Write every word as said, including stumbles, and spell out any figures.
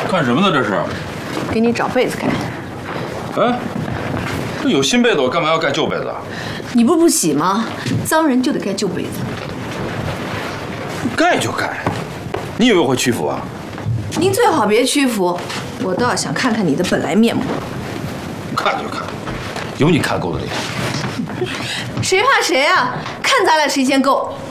干什么呢？这是？ 给你找被子盖。 哎，这有新被子，我干嘛要盖旧被子啊？ 你不不洗吗？脏人就得盖旧被子。 盖就盖，你以为我会屈服啊？ 您最好别屈服，我倒想看看你的本来面目。 看就看，有你看够的地方。 谁怕谁啊？看咱俩谁先够。